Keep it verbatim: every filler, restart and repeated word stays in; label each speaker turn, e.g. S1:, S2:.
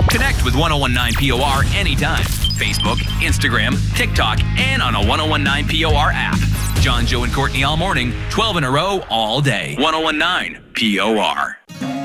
S1: Connect with ten nineteen P O R anytime. Facebook, Instagram, TikTok, and on a ten nineteen P O R app. John, Joe, and Courtney all morning, twelve in a row all day. ten nineteen P O R.